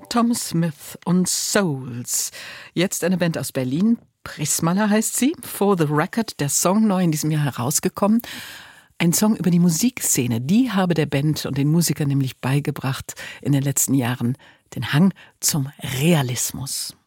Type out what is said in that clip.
Tom Smith und Souls. Jetzt eine Band aus Berlin. Prismala heißt sie. For the Record, der Song neu in diesem Jahr herausgekommen. Ein Song über die Musikszene. Die habe der Band und den Musikern nämlich beigebracht in den letzten Jahren den Hang zum Realismus.